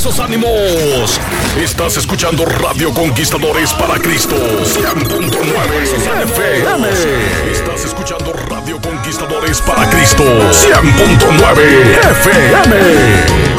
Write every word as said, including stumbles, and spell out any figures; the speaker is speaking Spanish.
esos ánimos. Estás escuchando Radio Conquistadores para Cristo. cien punto nueve F M. Estás escuchando Radio Conquistadores para Cristo. cien punto nueve F M.